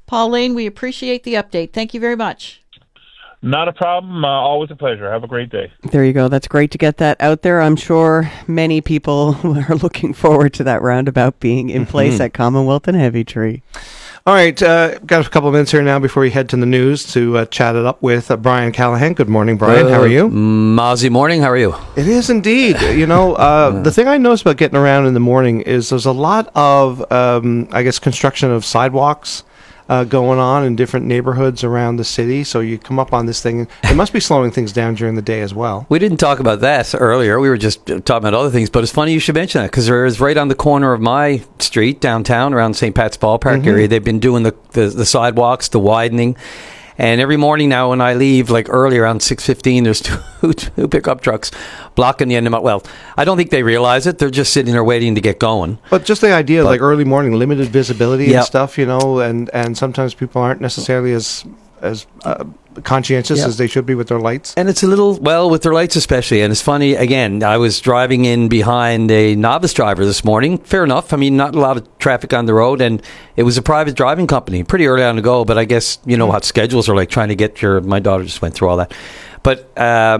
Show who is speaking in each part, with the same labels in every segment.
Speaker 1: Pauline, we appreciate the update. Thank you very much.
Speaker 2: Not a problem. Always a pleasure. Have a great day.
Speaker 3: There you go. That's great to get that out there. I'm sure many people are looking forward to that roundabout being in place at Commonwealth and Heavy Tree.
Speaker 4: All right, got a couple of minutes here now before we head to the news to chat it up with Brian Callahan. Good morning, Brian. How are you?
Speaker 5: Mozzie morning. How are you?
Speaker 4: It is indeed. The thing I noticed about getting around in the morning is there's a lot of, construction of sidewalks going on in different neighborhoods around the city. So you come up on this thing. It must be slowing things down during the day as well.
Speaker 5: We didn't talk about that earlier. We were just talking about other things. But it's funny you should mention that because there is right on the corner of my street downtown around St. Pat's Ballpark area. They've been doing the sidewalks, the widening. And every morning now when I leave, like early around 6:15, there's two pickup trucks blocking the end of my... Well, I don't think they realize it. They're just sitting there waiting to get going.
Speaker 4: But just the idea, like early morning, limited visibility and stuff, and sometimes people aren't necessarily as conscientious as they should be with their lights.
Speaker 5: And it's a little, with their lights especially. And it's funny, again, I was driving in behind a novice driver this morning. Fair enough. I mean, not a lot of traffic on the road. And it was a private driving company. Pretty early on to go. But I guess, you know what schedules are like, trying to get my daughter just went through all that. But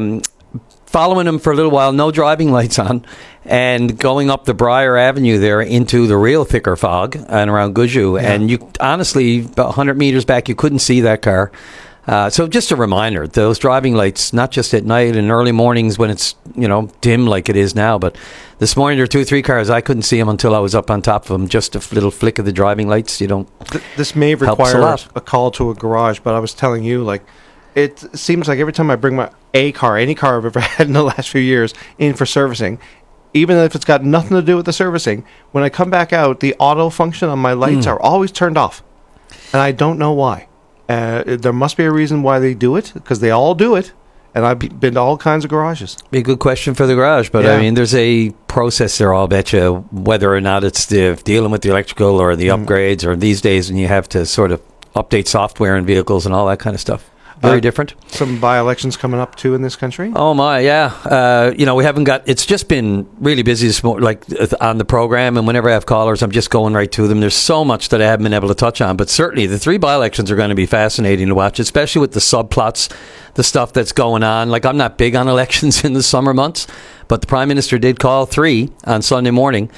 Speaker 5: following him for a little while, no driving lights on. And going up the Briar Avenue there into the real thicker fog and around Guju. Yeah. And you honestly, about 100 meters back, you couldn't see that car. So just a reminder, those driving lights, not just at night and early mornings when it's, dim like it is now, but this morning there were 2 or 3 cars. I couldn't see them until I was up on top of them. Just a little flick of the driving lights.
Speaker 4: This may require a call to a garage, but I was telling you, it seems like every time I bring any car I've ever had in the last few years in for servicing, even if it's got nothing to do with the servicing, when I come back out, the auto function on my lights are always turned off. And I don't know why. There must be a reason why they do it, because they all do it. And I've been to all kinds of garages.
Speaker 5: Be a good question for the garage, but I mean, there's a process there, I'll bet you, whether or not it's dealing with the electrical or the upgrades, or these days when you have to sort of update software in vehicles and all that kind of stuff. Very different.
Speaker 4: Some by-elections coming up, too, in this country?
Speaker 5: Oh, my, yeah. We haven't it's just been really busy this morning, on the program, and whenever I have callers, I'm just going right to them. There's so much that I haven't been able to touch on, but certainly the 3 by-elections are going to be fascinating to watch, especially with the subplots, the stuff that's going on. I'm not big on elections in the summer months, but the Prime Minister did call 3 on Sunday morning.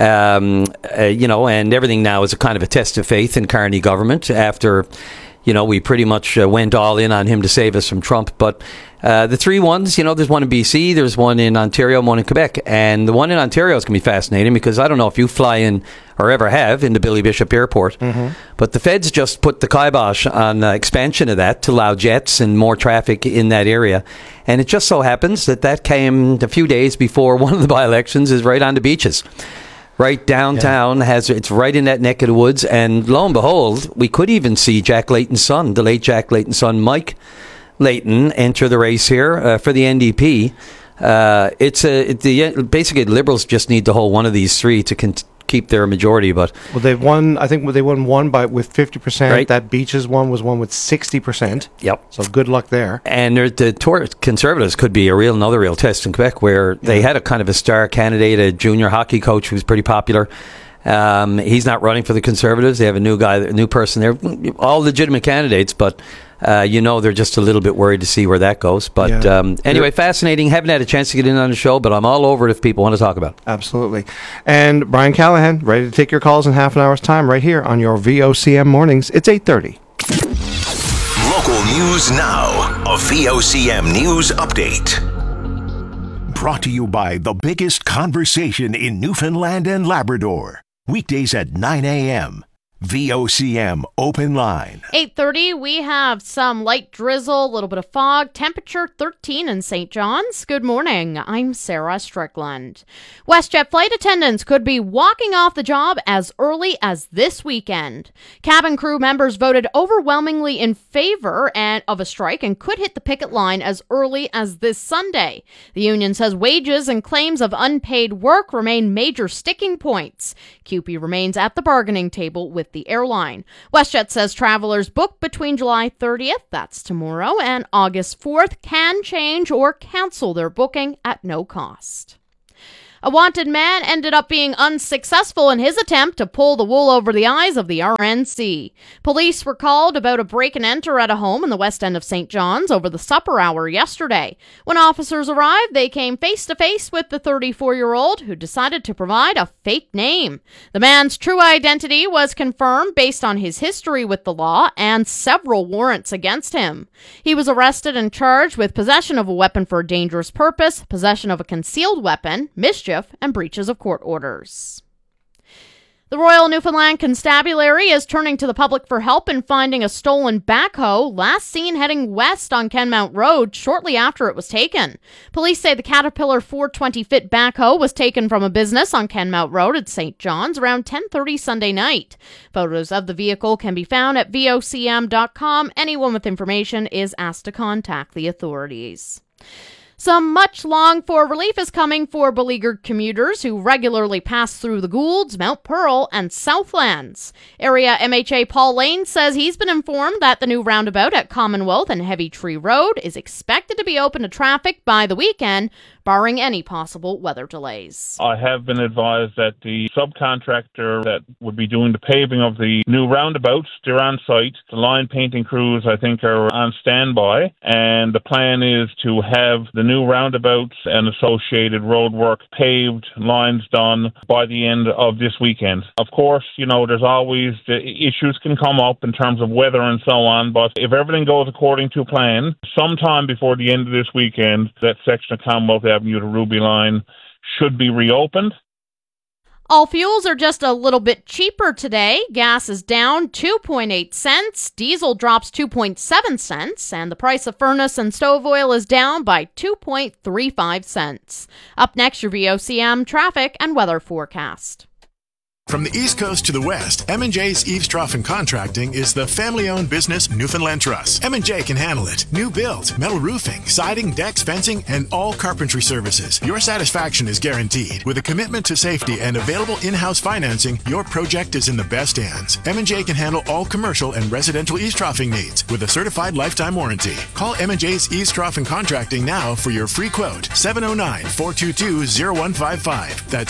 Speaker 5: And everything now is a kind of a test of faith in Carney government after... we pretty much went all in on him to save us from Trump. But the 3 ones, there's one in BC, there's one in Ontario, one in Quebec. And the one in Ontario is going to be fascinating because I don't know if you fly in or ever have into Billy Bishop Airport. But the feds just put the kibosh on expansion of that to allow jets and more traffic in that area. And it just so happens that came a few days before one of the by-elections is right on the beaches. Right downtown, it's right in that neck of the woods, and lo and behold, we could even see Jack Layton's son, the late Jack Layton's son, Mike Layton, enter the race here for the NDP. Basically, the Liberals just need to hold one of these 3 to keep their majority. But
Speaker 4: they've won. I think they won one with 50%.
Speaker 5: Right.
Speaker 4: That Beaches one was one with 60%.
Speaker 5: Yep.
Speaker 4: So good luck there.
Speaker 5: And the Conservatives could be another real test in Quebec, where they had a kind of a star candidate, a junior hockey coach who's pretty popular. He's not running for the Conservatives. They have a new person there. All legitimate candidates, but they're just a little bit worried to see where that goes. But anyway, fascinating. Haven't had a chance to get in on the show, but I'm all over it if people want to talk about it.
Speaker 4: Absolutely. And Brian Callahan, ready to take your calls in half an hour's time right here on your VOCM mornings. It's 8:30.
Speaker 6: Local news now. A VOCM news update. Brought to you by the biggest conversation in Newfoundland and Labrador. Weekdays at 9 a.m. VOCM Open Line.
Speaker 7: 8:30, we have some light drizzle, a little bit of fog, temperature 13 in St. John's. Good morning, I'm Sarah Strickland. WestJet flight attendants could be walking off the job as early as this weekend. Cabin crew members voted overwhelmingly in favor of a strike and could hit the picket line as early as this Sunday. The union says wages and claims of unpaid work remain major sticking points. CUPE remains at the bargaining table with the airline. WestJet says travelers booked between July 30th, that's tomorrow, and August 4th can change or cancel their booking at no cost. A wanted man ended up being unsuccessful in his attempt to pull the wool over the eyes of the RNC. Police were called about a break-and-enter at a home in the west end of St. John's over the supper hour yesterday. When officers arrived, they came face-to-face with the 34-year-old who decided to provide a fake name. The man's true identity was confirmed based on his history with the law and several warrants against him. He was arrested and charged with possession of a weapon for a dangerous purpose, possession of a concealed weapon, mischief, and breaches of court orders. The Royal Newfoundland Constabulary is turning to the public for help in finding a stolen backhoe last seen heading west on Kenmount Road shortly after it was taken. Police say the Caterpillar 420-foot backhoe was taken from a business on Kenmount Road at St. John's around 10:30 Sunday night. Photos of the vehicle can be found at vocm.com. Anyone with information is asked to contact the authorities. Some much longed-for relief is coming for beleaguered commuters who regularly pass through the Goulds, Mount Pearl, and Southlands. Area MHA Paul Lane says he's been informed that the new roundabout at Commonwealth and Heavy Tree Road is expected to be open to traffic by the weekend, barring any possible weather delays.
Speaker 2: I have been advised that the subcontractor that would be doing the paving of the new roundabouts, they're on site. The line painting crews, I think, are on standby, and the plan is to have the new roundabouts and associated road work paved, lines done by the end of this weekend. Of course, there's always the issues can come up in terms of weather and so on, but if everything goes according to plan, sometime before the end of this weekend, that section of Commonwealth Avenue to Ruby line should be reopened.
Speaker 7: All fuels are just a little bit cheaper today. Gas is down 2.8 cents, diesel drops 2.7 cents, and the price of furnace and stove oil is down by 2.35 cents. Up next, your VOCM traffic and weather forecast.
Speaker 8: From the East Coast to the West, M&J's Eavestrough Contracting is the family-owned business Newfoundland Trust. M&J can handle it. New build, metal roofing, siding, decks, fencing, and all carpentry services. Your satisfaction is guaranteed. With a commitment to safety and available in-house financing, your project is in the best hands. M&J can handle all commercial and residential eavesdroughing needs with a certified lifetime warranty. Call M&J's Eavestrough Contracting now for your free quote. 709-422-0155. That's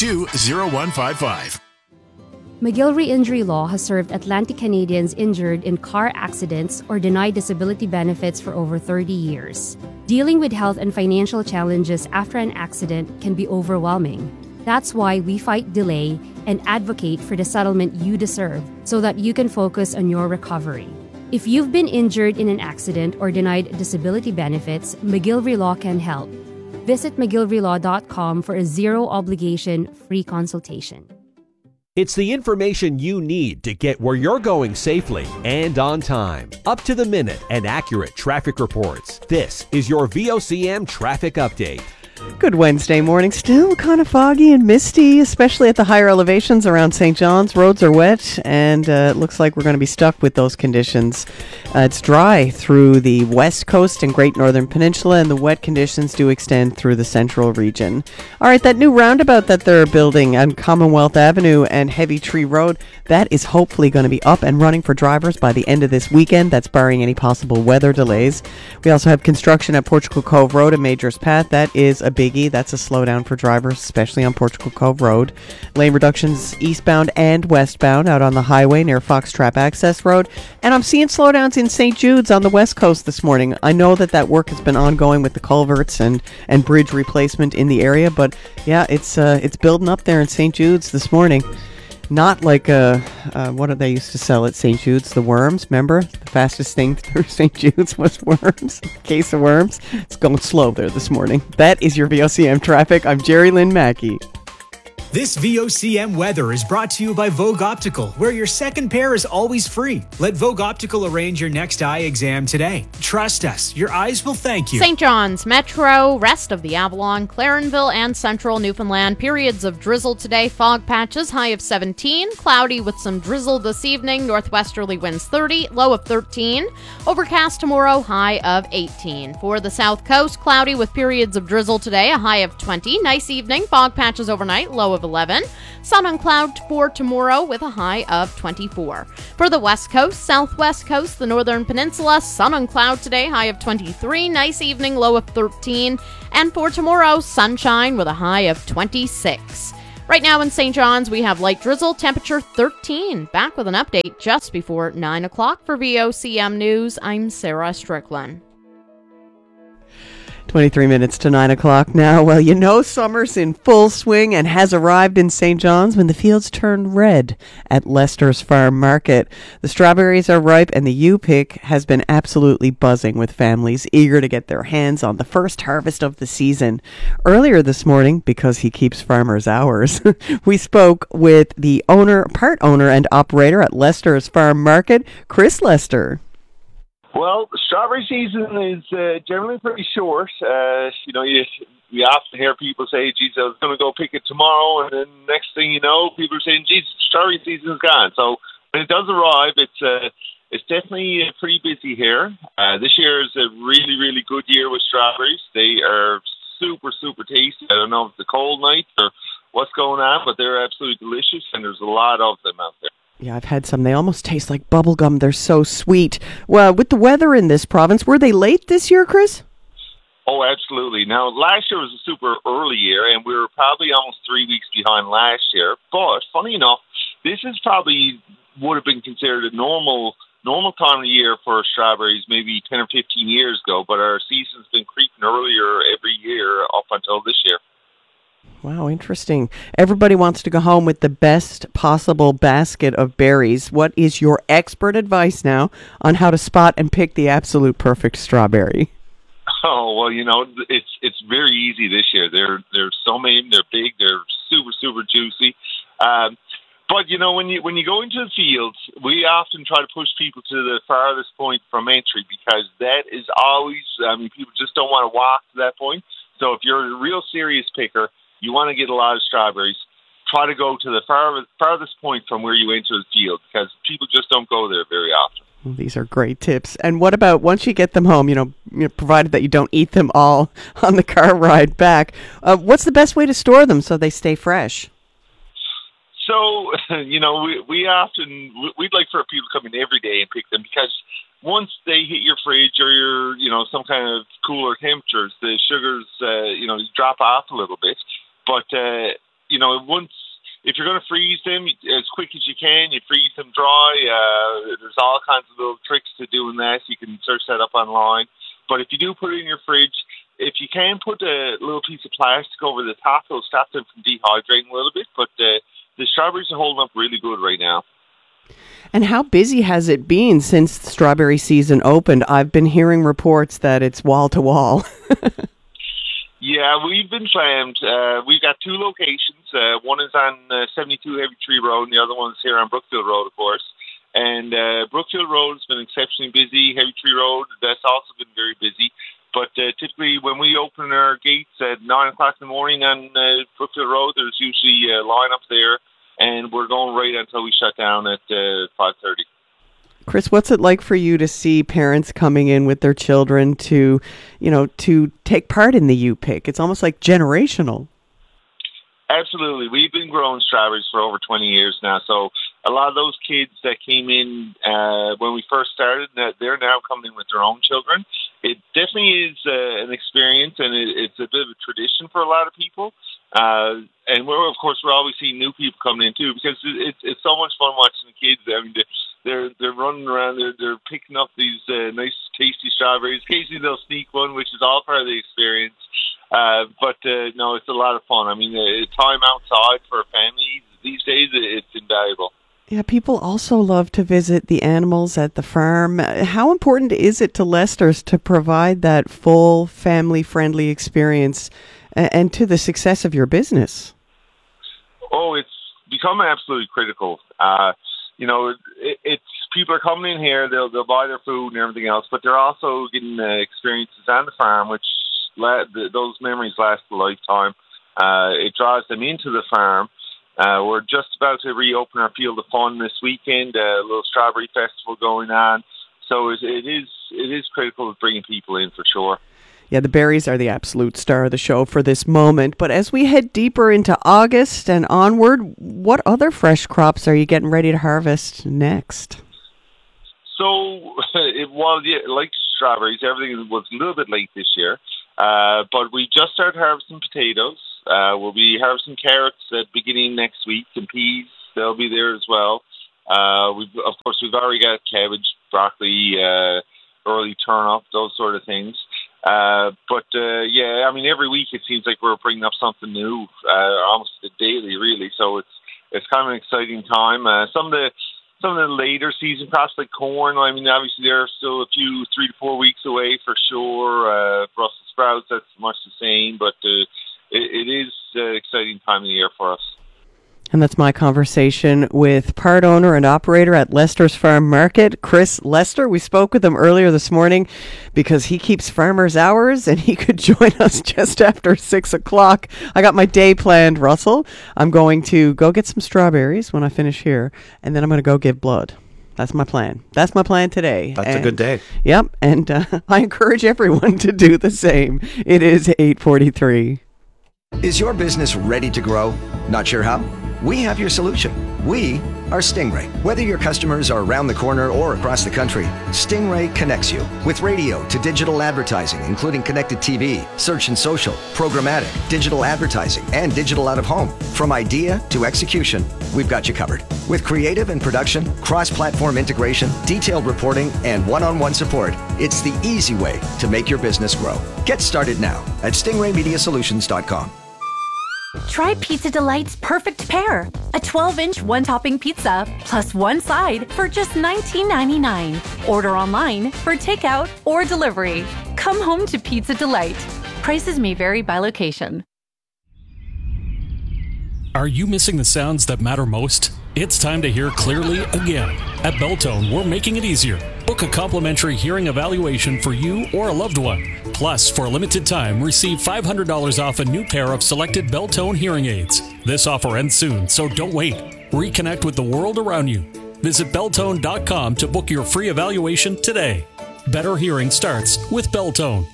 Speaker 8: 422-0155.
Speaker 9: McGillivray Injury Law has served Atlantic Canadians injured in car accidents or denied disability benefits for over 30 years. Dealing with health and financial challenges after an accident can be overwhelming. That's why we fight delay and advocate for the settlement you deserve so that you can focus on your recovery. If you've been injured in an accident or denied disability benefits, McGillivray Law can help. Visit McGillivrayLaw.com for a zero-obligation free consultation.
Speaker 10: It's the information you need to get where you're going safely and on time. Up to the minute and accurate traffic reports. This is your VOCM Traffic Update.
Speaker 3: Good Wednesday morning. Still kind of foggy and misty, especially at the higher elevations around St. John's. Roads are wet, and it looks like we're going to be stuck with those conditions. It's dry through the west coast and Great Northern Peninsula, and the wet conditions do extend through the central region. All right, that new roundabout that they're building on Commonwealth Avenue and Heavy Tree Road, that is hopefully going to be up and running for drivers by the end of this weekend. That's barring any possible weather delays. We also have construction at Portugal Cove Road and Major's Path. That is a biggie. That's a slowdown for drivers, especially on Portugal Cove Road. Lane reductions eastbound and westbound out on the highway near Foxtrap Access Road. And I'm seeing slowdowns in St. Jude's on the west coast this morning. I know that work has been ongoing with the culverts and bridge replacement in the area, but yeah, it's building up there in St. Jude's this morning. Not like what did they used to sell at St. Jude's? The worms, remember? The fastest thing through St. Jude's was worms. A case of worms. It's going slow there this morning. That is your VOCM traffic. I'm Jerry Lynn Mackey.
Speaker 11: This VOCM weather is brought to you by Vogue Optical, where your second pair is always free. Let Vogue Optical arrange your next eye exam today. Trust us, your eyes will thank you.
Speaker 7: St. John's Metro, rest of the Avalon, Clarenville, and central Newfoundland. Periods of drizzle today, fog patches, high of 17. Cloudy with some drizzle this evening, northwesterly winds 30, low of 13. Overcast tomorrow, high of 18. For the south coast, cloudy with periods of drizzle today, a high of 20. Nice evening, fog patches overnight, low of of 11. Sun and cloud for tomorrow with a high of 24. For the west coast, southwest coast, the northern peninsula, sun and cloud today, high of 23. Nice evening, low of 13. And for tomorrow, sunshine with a high of 26. Right now in St. John's, we have light drizzle, temperature 13. Back with an update just before 9 o'clock for VOCM News. I'm Sarah Strickland.
Speaker 3: 23 minutes to 9 o'clock now. Well, you know summer's in full swing and has arrived in St. John's when the fields turn red at Lester's Farm Market. The strawberries are ripe and the U-Pick has been absolutely buzzing with families eager to get their hands on the first harvest of the season. Earlier this morning, because he keeps farmers hours, we spoke with the part owner and operator at Lester's Farm Market, Chris Lester.
Speaker 12: Well, the strawberry season is generally pretty short. You often hear people say, geez, I was going to go pick it tomorrow, and then next thing you know, people are saying, geez, the strawberry season's gone. So when it does arrive, it's definitely pretty busy here. This year is a really, really good year with strawberries. They are super, super tasty. I don't know if it's the cold night or what's going on, but they're absolutely delicious, and there's a lot of them out there.
Speaker 3: Yeah, I've had some. They almost taste like bubble gum. They're so sweet. Well, with the weather in this province, were they late this year, Chris?
Speaker 12: Oh, absolutely. Now, last year was a super early year, and we were probably almost 3 weeks behind last year. But, funny enough, this is probably would have been considered a normal time of the year for strawberries maybe 10 or 15 years ago, but our season's been creeping earlier every year up until this year.
Speaker 3: Wow, interesting. Everybody wants to go home with the best possible basket of berries. What is your expert advice now on how to spot and pick the absolute perfect strawberry?
Speaker 12: Oh, well, it's very easy this year. There's so many. They're big. They're super, super juicy. But when you go into the fields, we often try to push people to the farthest point from entry because that is always. People just don't want to walk to that point. So if you're a real serious picker, you want to get a lot of strawberries, try to go to the farthest point from where you enter the field because people just don't go there very often.
Speaker 3: Well, these are great tips. And what about once you get them home, provided that you don't eat them all on the car ride back, what's the best way to store them so they stay fresh?
Speaker 12: So, we'd like for people to come in every day and pick them because once they hit your fridge or your, some kind of cooler temperatures, the sugars, drop off a little bit. But, if you're going to freeze them as quick as you can, you freeze them dry. There's all kinds of little tricks to doing that. You can search that up online. But if you do put it in your fridge, if you can put a little piece of plastic over the top, it'll stop them from dehydrating a little bit. But the strawberries are holding up really good right now.
Speaker 3: And how busy has it been since the strawberry season opened? I've been hearing reports that it's wall to wall.
Speaker 12: Yeah, we've been slammed. We've got two locations. One is on 72 Heavy Tree Road, and the other one's here on Brookfield Road, of course. And Brookfield Road has been exceptionally busy. Heavy Tree Road, that's also been very busy. But typically when we open our gates at 9 o'clock in the morning on Brookfield Road, there's usually a line up there, and we're going right until we shut down at 5:30.
Speaker 3: Chris, what's it like for you to see parents coming in with their children to take part in the U-Pick? It's almost like generational.
Speaker 12: Absolutely. We've been growing strawberries for over 20 years now. So a lot of those kids that came in when we first started, they're now coming in with their own children. It definitely is an experience, and it's a bit of a tradition for a lot of people. And we're always seeing new people coming in too, because it's so much fun watching the kids. I mean, they're running around, they're picking up these nice, tasty strawberries. Occasionally they'll sneak one, which is all part of the experience. But it's a lot of fun. I mean, time outside for a family these days, it's invaluable.
Speaker 3: Yeah, people also love to visit the animals at the farm. How important is it to Lester's to provide that full family-friendly experience and to the success of your business?
Speaker 12: Oh, it's become absolutely critical. It's people are coming in here, they'll buy their food and everything else, but they're also getting experiences on the farm, which those memories last a lifetime. It draws them into the farm. We're just about to reopen our Field of Fun this weekend, a little strawberry festival going on. So it is critical of bringing people in for sure.
Speaker 3: Yeah, the berries are the absolute star of the show for this moment. But as we head deeper into August and onward, what other fresh crops are you getting ready to harvest next?
Speaker 12: So, like strawberries, everything was a little bit late this year. But we just started harvesting potatoes. We'll be harvesting carrots at beginning next week, and peas, they'll be there as well. We've already got cabbage, broccoli, early turnip, those sort of things. Every week it seems like we're bringing up something new, almost daily, really. So it's kind of an exciting time. Some of the later season crops like corn, obviously they're still a few 3 to 4 weeks away for sure. Brussels sprouts, that's much the same, but it is an exciting time of the year for us.
Speaker 3: And that's my conversation with part owner and operator at Lester's Farm Market, Chris Lester. We spoke with him earlier this morning because he keeps farmers' hours and he could join us just after 6 o'clock. I got my day planned, Russell. I'm going to go get some strawberries when I finish here, and then I'm going to go give blood. That's my plan. That's my plan today.
Speaker 4: That's a good day.
Speaker 3: Yep, and I encourage everyone to do the same. It is 8:43.
Speaker 13: Is your business ready to grow? Not sure how? We have your solution. We are Stingray. Whether your customers are around the corner or across the country, Stingray connects you with radio to digital advertising, including connected TV, search and social, programmatic, digital advertising, and digital out of home. From idea to execution, we've got you covered. With creative and production, cross-platform integration, detailed reporting, and one-on-one support, it's the easy way to make your business grow. Get started now at stingraymediasolutions.com.
Speaker 14: Try Pizza Delight's perfect pair. A 12-inch one-topping pizza plus one side for just $19.99. Order online for takeout or delivery. Come home to Pizza Delight. Prices may vary by location.
Speaker 15: Are you missing the sounds that matter most? It's time to hear clearly again. At Belltone, we're making it easier. Book a complimentary hearing evaluation for you or a loved one. Plus, for a limited time, receive $500 off a new pair of selected Belltone hearing aids. This offer ends soon, so don't wait. Reconnect with the world around you. Visit Belltone.com to book your free evaluation today. Better hearing starts with Belltone.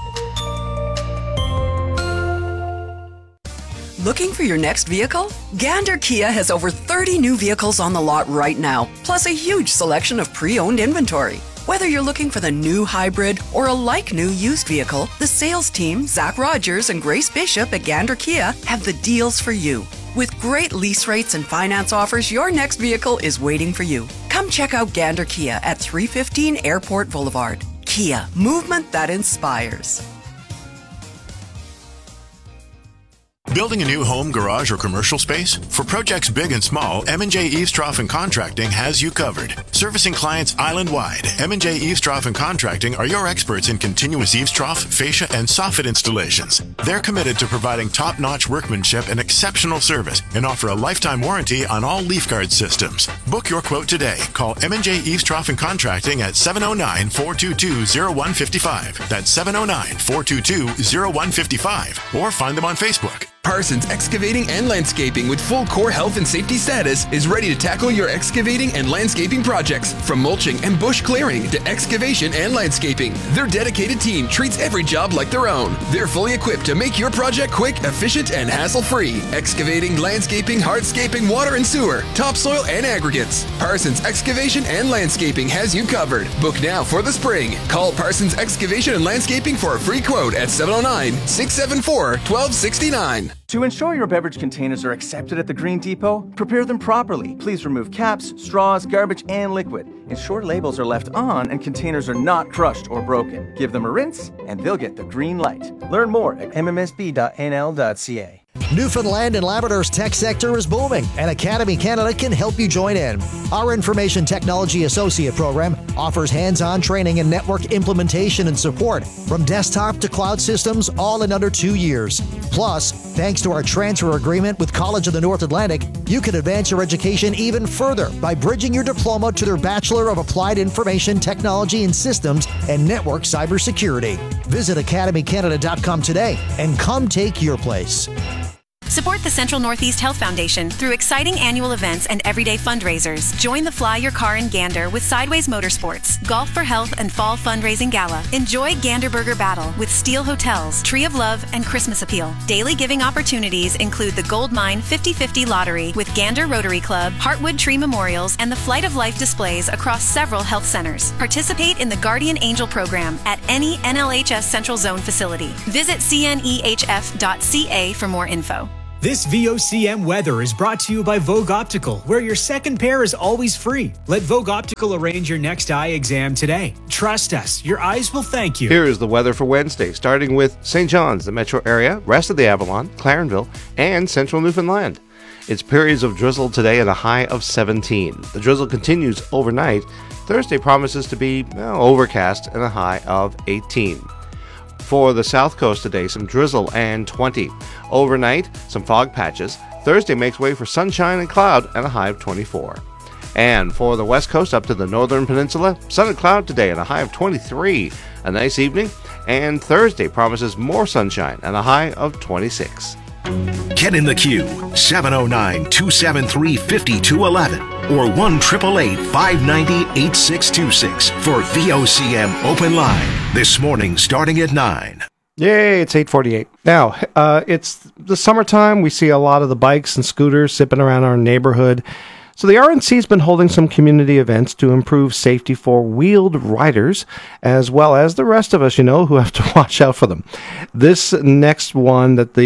Speaker 16: Looking for your next vehicle? Gander Kia has over 30 new vehicles on the lot right now, plus a huge selection of pre-owned inventory. Whether you're looking for the new hybrid or a like-new used vehicle, the sales team, Zach Rogers and Grace Bishop at Gander Kia, have the deals for you. With great lease rates and finance offers, your next vehicle is waiting for you. Come check out Gander Kia at 315 Airport Boulevard. Kia, movement that inspires.
Speaker 8: Building a new home, garage, or commercial space? For projects big and small, M&J Eavestrough and Contracting has you covered. Servicing clients island-wide, M&J Eavestrough and Contracting are your experts in continuous eavestrough, fascia, and soffit installations. They're committed to providing top-notch workmanship and exceptional service and offer a lifetime warranty on all leaf guard systems. Book your quote today. Call M&J Eavestrough and Contracting at 709-422-0155. That's 709-422-0155. Or find them on Facebook.
Speaker 17: Parsons Excavating and Landscaping with full core health and safety status is ready to tackle your excavating and landscaping projects. From mulching and bush clearing to excavation and landscaping, their dedicated team treats every job like their own. They're fully equipped to make your project quick, efficient, and hassle-free. Excavating, landscaping, hardscaping, water and sewer, topsoil, and aggregates. Parsons Excavation and Landscaping has you covered. Book now for the spring. Call Parsons Excavation and Landscaping for a free quote at 709-674-1269.
Speaker 18: To ensure your beverage containers are accepted at the Green Depot, prepare them properly. Please remove caps, straws, garbage, and liquid. Ensure labels are left on and containers are not crushed or broken. Give them a rinse, and they'll get the green light. Learn more at mmsb.nl.ca.
Speaker 19: Newfoundland and Labrador's tech sector is booming, and Academy Canada can help you join in. Our Information Technology Associate program offers hands-on training and network implementation and support from desktop to cloud systems, all in under 2 years. Plus, thanks to our transfer agreement with College of the North Atlantic, you can advance your education even further by bridging your diploma to their Bachelor of Applied Information Technology and Systems and Network Cybersecurity. Visit academycanada.com today and come take your place.
Speaker 20: Support the Central Northeast Health Foundation through exciting annual events and everyday fundraisers. Join the Fly Your Car in Gander with Sideways Motorsports, Golf for Health and Fall Fundraising Gala. Enjoy Gander Burger Battle with Steel Hotels, Tree of Love, and Christmas Appeal. Daily giving opportunities include the Gold Mine 50/50 Lottery with Gander Rotary Club, Heartwood Tree Memorials, and the Flight of Life displays across several health centers. Participate in the Guardian Angel program at any NLHS Central Zone facility. Visit cnehf.ca for more info.
Speaker 11: This VOCM weather is brought to you by Vogue Optical, where your second pair is always free. Let Vogue Optical arrange your next eye exam today. Trust us, your eyes will thank you.
Speaker 4: Here is the weather for Wednesday, starting with St. John's, the metro area, rest of the Avalon, Clarenville, and central Newfoundland. It's periods of drizzle today at a high of 17. The drizzle continues overnight. Thursday promises to be overcast and a high of 18. For the south coast today, some drizzle and 20. Overnight, some fog patches. Thursday makes way for sunshine and cloud and a high of 24. And for the west coast up to the northern peninsula, sun and cloud today and a high of 23. A nice evening. And Thursday promises more sunshine and a high of 26.
Speaker 6: Get in the queue, 709-273-5211 or 1-888-590-8626 for VOCM Open Line. This morning starting at 9.
Speaker 4: Yay, it's 8:48. Now, it's the summertime. We see a lot of the bikes and scooters zipping around our neighborhood. So the RNC has been holding some community events to improve safety for wheeled riders, as well as the rest of us, who have to watch out for them. This next one that's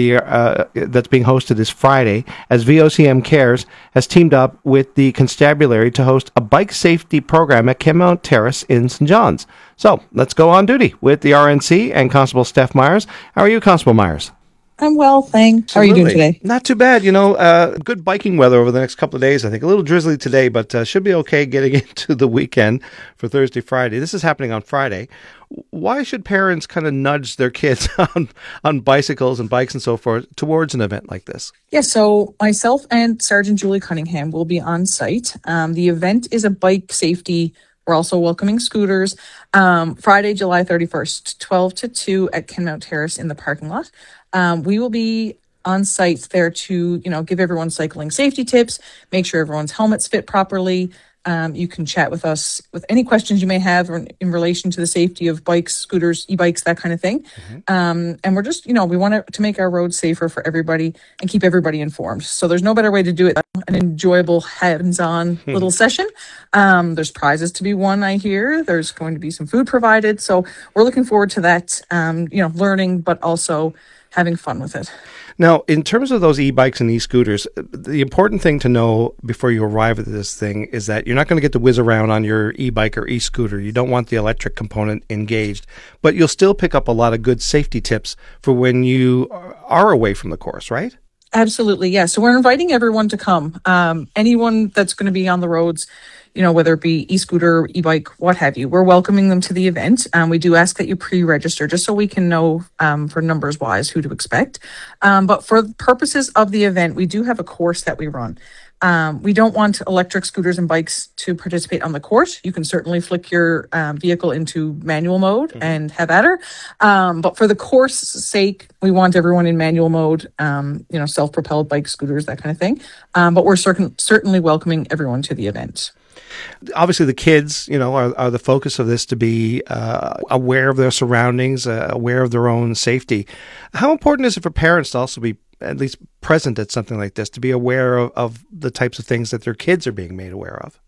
Speaker 4: being hosted is Friday, as VOCM Cares has teamed up with the Constabulary to host a bike safety program at Kenmount Terrace in St. John's. So let's go on duty with the RNC and Constable Steph Myers. How are you, Constable Myers?
Speaker 21: I'm well, thanks. How are you doing today?
Speaker 4: Not too bad. Good biking weather over the next couple of days. I think a little drizzly today, but should be okay getting into the weekend for Thursday, Friday. This is happening on Friday. Why should parents kind of nudge their kids on bicycles and bikes and so forth towards an event like this?
Speaker 21: Yeah, so myself and Sergeant Julie Cunningham will be on site. The event is a bike safety. We're also welcoming scooters. Friday, July 31st, 12 to 2 at Kenmount Terrace in the parking lot. We will be on site there to, give everyone cycling safety tips, make sure everyone's helmets fit properly. You can chat with us with any questions you may have in relation to the safety of bikes, scooters, e-bikes, that kind of thing. And we're just, we want to make our roads safer for everybody and keep everybody informed. So there's no better way to do it than an enjoyable hands-on little session. There's prizes to be won, I hear. There's going to be some food provided. So we're looking forward to that, learning, but also having fun with it.
Speaker 4: Now, in terms of those e-bikes and e-scooters, the important thing to know before you arrive at this thing is that you're not going to get to whiz around on your e-bike or e-scooter. You don't want the electric component engaged, but you'll still pick up a lot of good safety tips for when you are away from the course, right?
Speaker 21: Absolutely, yeah. So we're inviting everyone to come. Anyone that's going to be on the roads, whether it be e-scooter, e-bike, what have you, we're welcoming them to the event. We do ask that you pre-register just so we can know for numbers wise who to expect. But for the purposes of the event, we do have a course that we run. We don't want electric scooters and bikes to participate on the course. You can certainly flick your vehicle into manual mode and have at her. But for the course sake, we want everyone in manual mode, self-propelled bikes, scooters, that kind of thing. But we're certainly welcoming everyone to the event.
Speaker 4: Obviously, the kids, are the focus of this, to be aware of their surroundings, aware of their own safety. How important is it for parents to also be at least present at something like this, to be aware of the types of things that their kids are being made aware of?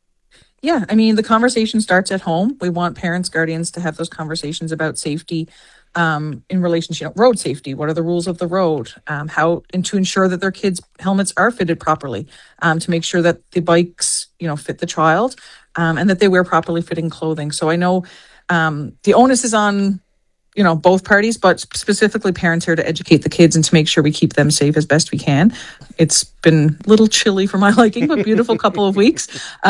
Speaker 21: Yeah, the conversation starts at home. We want parents, guardians to have those conversations about safety in relation to road safety. What are the rules of the road? How to ensure that their kids' helmets are fitted properly, to make sure that the bikes, fit the child, and that they wear properly fitting clothing. So I know the onus is on both parties, but specifically parents here to educate the kids and to make sure we keep them safe as best we can. It's been a little chilly for my liking, but beautiful couple of weeks.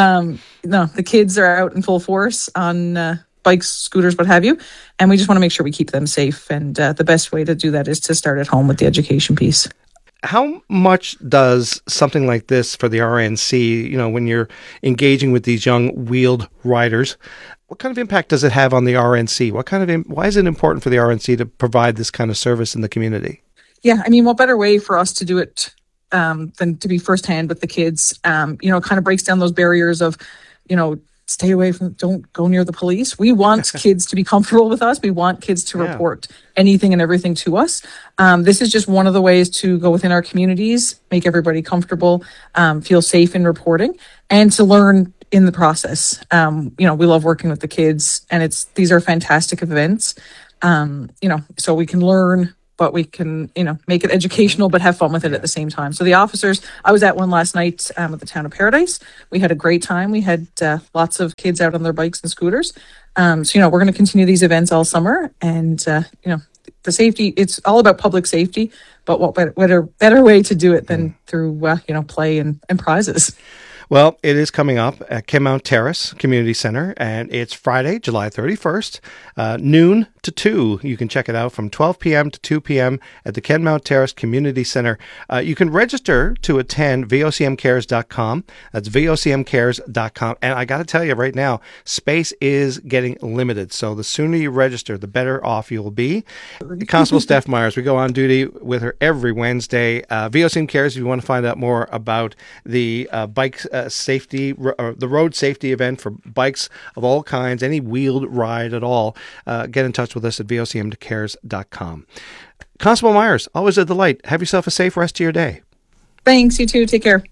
Speaker 21: The kids are out in full force on bikes, scooters, what have you. And we just want to make sure we keep them safe. And the best way to do that is to start at home with the education piece.
Speaker 4: How much does something like this for the RNC, when you're engaging with these young wheeled riders, what kind of impact does it have on the RNC? Why is it important for the RNC to provide this kind of service in the community?
Speaker 21: Yeah, I mean, what better way for us to do it than to be firsthand with the kids? You know, it kind of breaks down those barriers of, you know, stay away from, don't go near the police. We want kids to be comfortable with us. We want kids to report anything and everything to us. This is just one of the ways to go within our communities, make everybody comfortable, feel safe in reporting, and to learn in the process. You know, we love working with the kids, and these are fantastic events. You know, so we can learn, but we can, you know, make it educational, but have fun with it at the same time. So the officers, I was at one last night at the Town of Paradise. We had a great time. We had lots of kids out on their bikes and scooters. So, you know, we're going to continue these events all summer, and, you know, the safety, it's all about public safety, but what better way to do it than through, you know, play and prizes.
Speaker 4: Well, it is coming up at Kenmount Terrace Community Center, and it's Friday, July 31st, noon to 2. You can check it out from 12 p.m. to 2 p.m. at the Kenmount Terrace Community Center. You can register to attend vocmcares.com. That's vocmcares.com. And I got to tell you right now, space is getting limited. So the sooner you register, the better off you will be. Constable Steph Myers, we go on duty with her every Wednesday. VOCM Cares, if you want to find out more about the bike safety, the road safety event for bikes of all kinds, any wheeled ride at all, get in touch with us at vocmcares.com. Constable Myers, always a delight. Have yourself a safe rest of your day.
Speaker 21: Thanks, you too. Take care.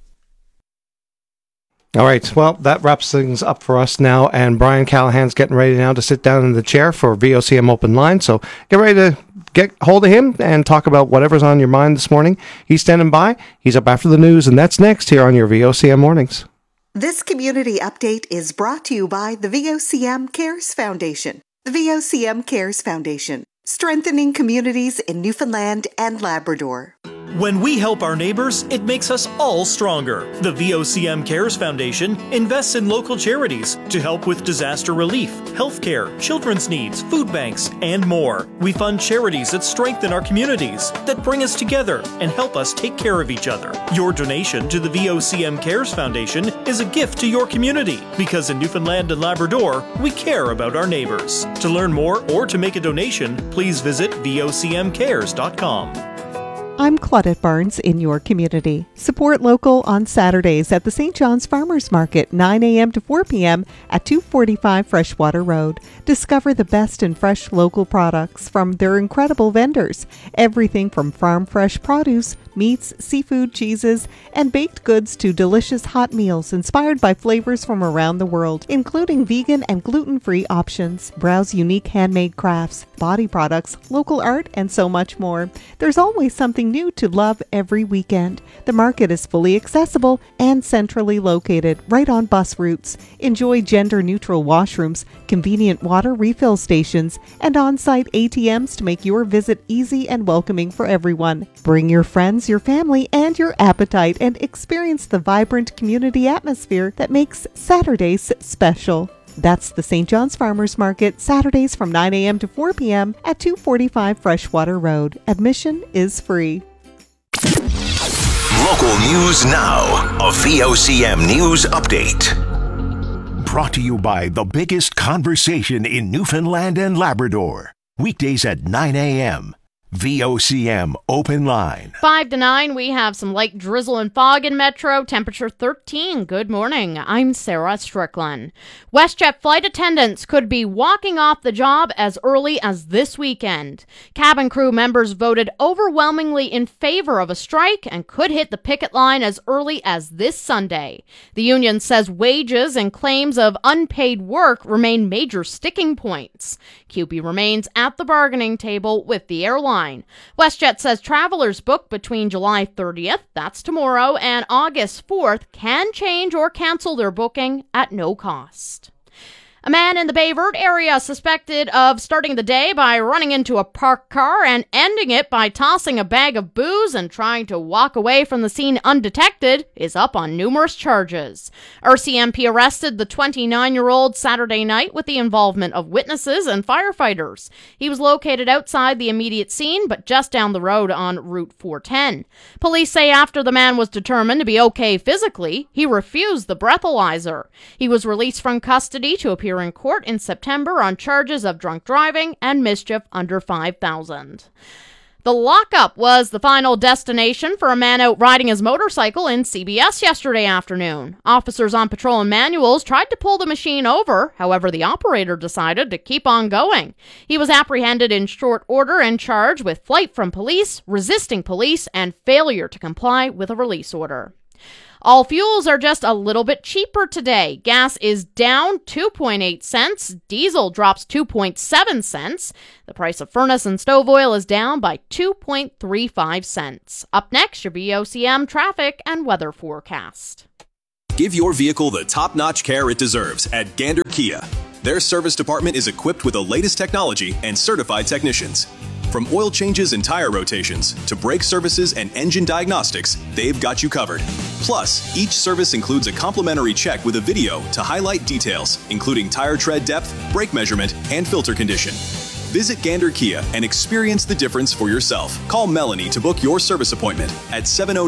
Speaker 4: All right, well, that wraps things up for us now, and Brian Callahan's getting ready now to sit down in the chair for VOCM Open Line, so get ready to get hold of him and talk about whatever's on your mind this morning. He's standing by. He's up after the news, and that's next here on your VOCM Mornings.
Speaker 1: This community update is brought to you by the VOCM Cares Foundation. The VOCM Cares Foundation, strengthening communities in Newfoundland and Labrador.
Speaker 22: When we help our neighbors, it makes us all stronger. The VOCM Cares Foundation invests in local charities to help with disaster relief, healthcare, children's needs, food banks, and more. We fund charities that strengthen our communities, that bring us together and help us take care of each other. Your donation to the VOCM Cares Foundation is a gift to your community, because in Newfoundland and Labrador, we care about our neighbors. To learn more or to make a donation, please visit vocmcares.com.
Speaker 23: I'm Claudette Barnes in your community. Support local on Saturdays at the St. John's Farmers Market, 9 a.m. to 4 p.m. at 245 Freshwater Road. Discover the best in fresh local products from their incredible vendors. Everything from farm fresh produce, meats, seafood, cheeses, and baked goods to delicious hot meals inspired by flavors from around the world, including vegan and gluten-free options. Browse unique handmade crafts, body products, local art, and so much more. There's always something new to love every weekend. The market is fully accessible and centrally located right on bus routes. Enjoy gender-neutral washrooms, convenient water refill stations, and on-site ATMs to make your visit easy and welcoming for everyone. Bring your friends, your family, and your appetite and experience the vibrant community atmosphere that makes Saturdays special. That's the St. John's Farmers Market, Saturdays from 9 a.m. to 4 p.m. at 245 Freshwater Road. Admission is free.
Speaker 6: Local news now. A VOCM news update. Brought to you by the biggest conversation in Newfoundland and Labrador. Weekdays at 9 a.m. VOCM Open Line.
Speaker 7: 5 to 9, we have some light drizzle and fog in Metro. Temperature 13. Good morning. I'm Sarah Strickland. WestJet flight attendants could be walking off the job as early as this weekend. Cabin crew members voted overwhelmingly in favor of a strike and could hit the picket line as early as this Sunday. The union says wages and claims of unpaid work remain major sticking points. CUPE remains at the bargaining table with the airline. WestJet says travelers booked between July 30th, that's tomorrow, and August 4th can change or cancel their booking at no cost. A man in the Bay Verde area suspected of starting the day by running into a parked car and ending it by tossing a bag of booze and trying to walk away from the scene undetected is up on numerous charges. RCMP arrested the 29-year-old Saturday night with the involvement of witnesses and firefighters. He was located outside the immediate scene, but just down the road on Route 410. Police say after the man was determined to be okay physically, he refused the breathalyzer. He was released from custody to appear in court in September on charges of drunk driving and mischief under $5,000. The lockup was the final destination for a man out riding his motorcycle in CBS yesterday afternoon. Officers on patrol and manuals tried to pull the machine over. However, the operator decided to keep on going. He was apprehended in short order and charged with flight from police, resisting police, and failure to comply with a release order. All fuels are just a little bit cheaper today. Gas is down 2.8 cents. Diesel drops 2.7 cents. The price of furnace and stove oil is down by 2.35 cents. Up next, your VOCM traffic and weather forecast.
Speaker 2: Give your vehicle the top-notch care it deserves at Gander Kia. Their service department is equipped with the latest technology and certified technicians. From oil changes and tire rotations to brake services and engine diagnostics, they've got you covered. Plus, each service includes a complimentary check with a video to highlight details, including tire tread depth, brake measurement, and filter condition. Visit Gander Kia and experience the difference for yourself. Call Melanie to book your service appointment at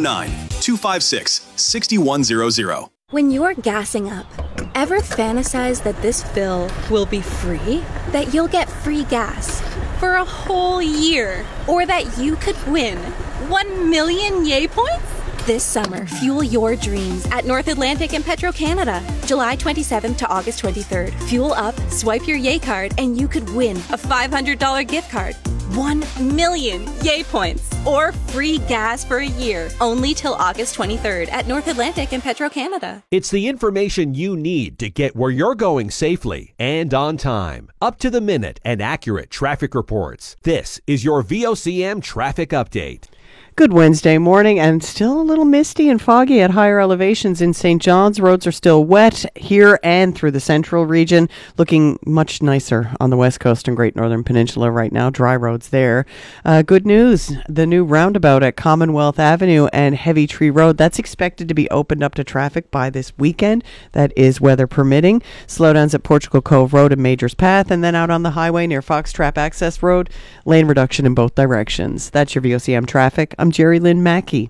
Speaker 2: 709-256-6100.
Speaker 5: When you're gassing up, ever fantasize that this fill will be free? That you'll get free gas for a whole year? Or that you could win 1 million Yay points? This summer, fuel your dreams at North Atlantic and Petro-Canada. July 27th to August 23rd. Fuel up, swipe your Yay card, and you could win a $500 gift card. 1 million Yay points or free gas for a year, only till August 23rd at North Atlantic and Petro-Canada.
Speaker 10: It's the information you need to get where you're going safely and on time. Up to the minute and accurate traffic reports. This is your VOCM traffic update.
Speaker 3: Good Wednesday morning, and still a little misty and foggy at higher elevations in St. John's. Roads are still wet here and through the central region. Looking much nicer on the west coast and Great Northern Peninsula right now. Dry roads there. Good news, the new roundabout at Commonwealth Avenue and Heavy Tree Road, that's expected to be opened up to traffic by this weekend. That is weather permitting. Slowdowns at Portugal Cove Road and Majors Path, and then out on the highway near Foxtrap Access Road, lane reduction in both directions. That's your VOCM traffic. I'm Jerry Lynn Mackey.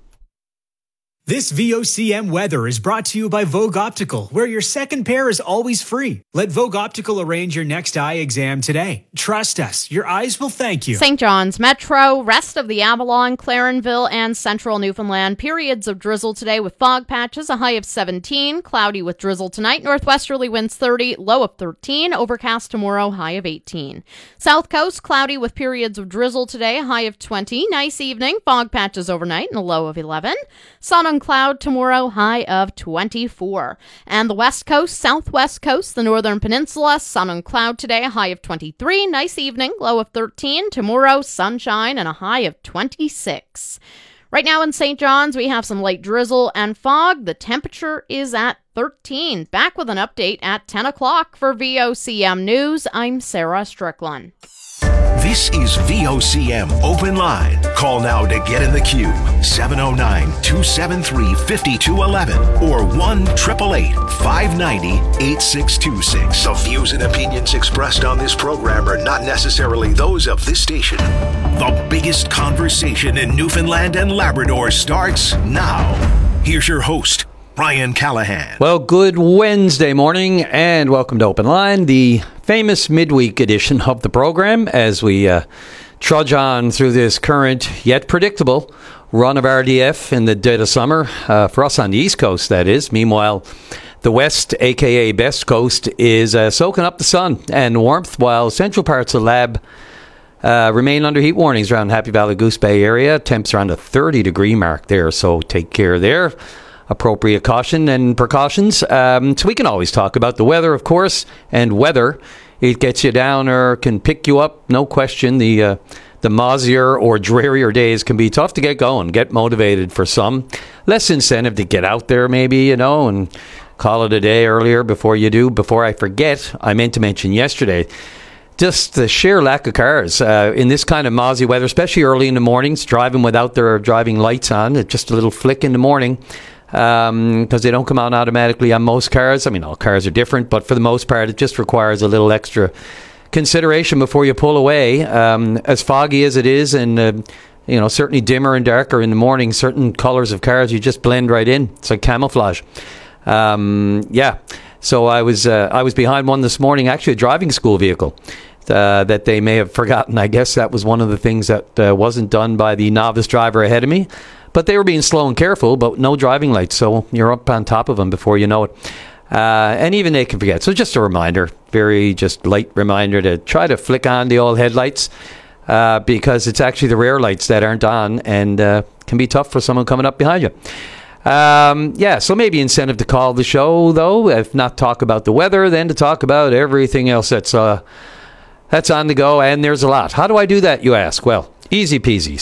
Speaker 11: This VOCM weather is brought to you by Vogue Optical, where your second pair is always free. Let Vogue Optical arrange your next eye exam today. Trust us, your eyes will thank you.
Speaker 7: St. John's Metro, rest of the Avalon, Clarenville, and central Newfoundland. Periods of drizzle today with fog patches, a high of 17. Cloudy with drizzle tonight. Northwesterly winds 30, low of 13. Overcast tomorrow, high of 18. South Coast, cloudy with periods of drizzle today, a high of 20. Nice evening. Fog patches overnight and a low of 11. Sun and cloud tomorrow, high of 24. And the West Coast, Southwest Coast, the Northern Peninsula, sun and cloud today, a high of 23. Nice evening, low of 13. Tomorrow, sunshine and a high of 26. Right now in St. John's, we have some light drizzle and fog. The temperature is at 13. Back with an update at 10 o'clock for VOCM News. I'm Sarah Strickland.
Speaker 6: This is VOCM Open Line. Call now to get in the queue. 709-273-5211 or 1-888-590-8626. The views and opinions expressed on this program are not necessarily those of this station. The biggest conversation in Newfoundland and Labrador starts now. Here's your host, Brian Callahan.
Speaker 9: Well, good Wednesday morning and welcome to Open Line, the famous midweek edition of the program as we trudge on through this current yet predictable run of RDF in the dead of summer, for us on the East Coast, that is. Meanwhile, the West, aka Best Coast, is soaking up the sun and warmth, while central parts of the lab remain under heat warnings around Happy Valley, Goose Bay area. Temps around the 30-degree mark there, so take care there. Appropriate caution and precautions. So we can always talk about the weather, of course, and whether it gets you down or can pick you up. No question. The mozzier or drearier days can be tough to get going, get motivated for some. Less incentive to get out there maybe, and call it a day earlier before you do. Before I forget, I meant to mention yesterday, just the sheer lack of cars in this kind of mozzie weather, especially early in the mornings, driving without their driving lights on, just a little flick in the morning. Because they don't come on automatically on most cars. I mean, all cars are different, but for the most part, it just requires a little extra consideration before you pull away. As foggy as it is, and certainly dimmer and darker in the morning, certain colors of cars you just blend right in. It's like camouflage. So I was behind one this morning, actually a driving school vehicle. that they may have forgotten. I guess that was one of the things that wasn't done by the novice driver ahead of me. But they were being slow and careful, but no driving lights, so you're up on top of them before you know it. And even they can forget. So just a reminder, very just light reminder to try to flick on the old headlights because it's actually the rear lights that aren't on and can be tough for someone coming up behind you. So maybe incentive to call the show, though, if not talk about the weather, then to talk about everything else that's on the go, and there's a lot. How do I do that, you ask? Well, easy peasy,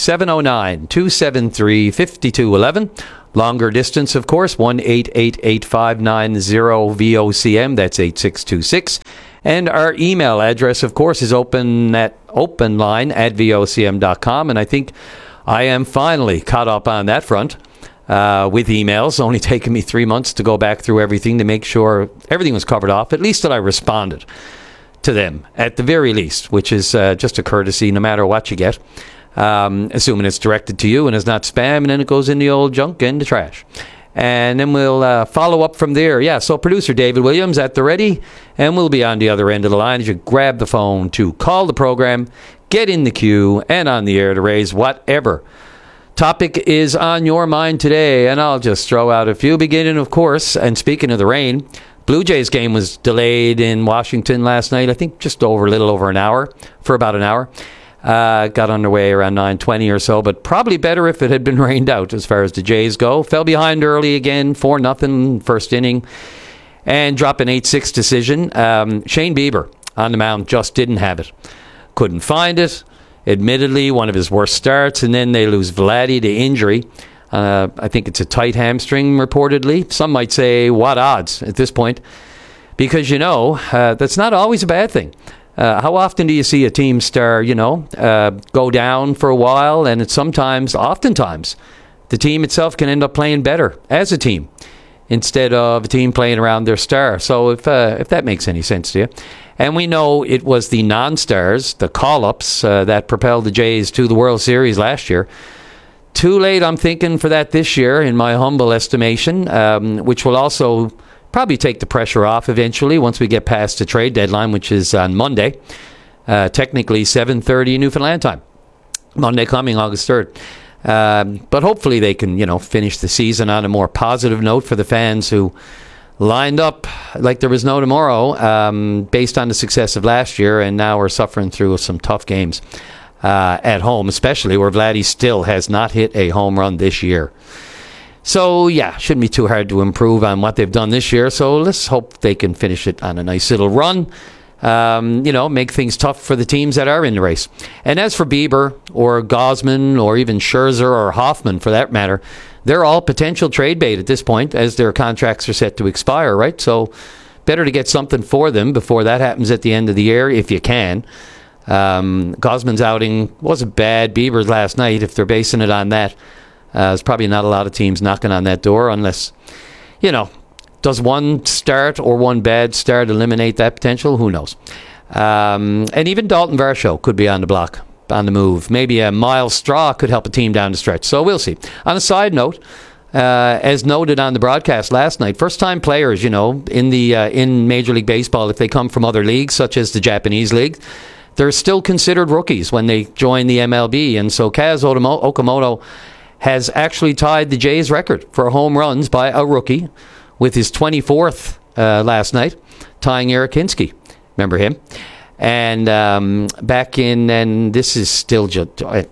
Speaker 9: 709-273-5211. Longer distance, of course, 1-888-590-VOCM. That's 8626. And our email address, of course, is openline@vocm.com. And I think I am finally caught up on that front with emails. Only taken me 3 months to go back through everything to make sure everything was covered off, at least that I responded to them, at the very least, which is just a courtesy no matter what you get. Assuming it's directed to you and is not spam, and then it goes in the old junk and the trash. And then we'll follow up from there. Yeah, so producer David Williams at the ready, and we'll be on the other end of the line as you grab the phone to call the program, get in the queue, and on the air to raise whatever topic is on your mind today. And I'll just throw out a few, beginning, of course, and speaking of the rain, Blue Jays game was delayed in Washington last night, I think just a little over an hour, for about an hour. Got underway around 9:20 or so, but probably better if it had been rained out as far as the Jays go. Fell behind early again, 4-0 first inning, and drop an 8-6 decision. Shane Bieber on the mound just didn't have it. Couldn't find it. Admittedly, one of his worst starts, and then they lose Vladdy to injury. I think it's a tight hamstring, reportedly. Some might say, what odds at this point? Because, that's not always a bad thing. How often do you see a team star, go down for a while, and oftentimes, the team itself can end up playing better as a team instead of a team playing around their star. So if that makes any sense to you. And we know it was the non-stars, the call-ups, that propelled the Jays to the World Series last year. Too late, I'm thinking, for that this year, in my humble estimation, which will also probably take the pressure off eventually once we get past the trade deadline, which is on Monday, technically 7:30 Newfoundland time. Monday coming, August 3rd. But hopefully they can, finish the season on a more positive note for the fans who lined up like there was no tomorrow based on the success of last year, and now we're suffering through some tough games at home, especially where Vladdy still has not hit a home run this year. So, shouldn't be too hard to improve on what they've done this year. So let's hope they can finish it on a nice little run. Make things tough for the teams that are in the race. And as for Bieber or Gausman or even Scherzer or Hoffman, for that matter, they're all potential trade bait at this point as their contracts are set to expire, right? So better to get something for them before that happens at the end of the year, if you can. Gausman's outing wasn't bad. Bieber's last night, if they're basing it on that, there's probably not a lot of teams knocking on that door unless, does one start or one bad start eliminate that potential? Who knows? And even Dalton Varsho could be on the block, on the move. Maybe a Miles Straw could help a team down the stretch. So we'll see. On a side note, as noted on the broadcast last night, first-time players, in Major League Baseball, if they come from other leagues, such as the Japanese League, they're still considered rookies when they join the MLB. And so Kaz Okamoto has actually tied the Jays record for home runs by a rookie with his 24th last night, tying Eric Hinske. Remember him? And this is still July,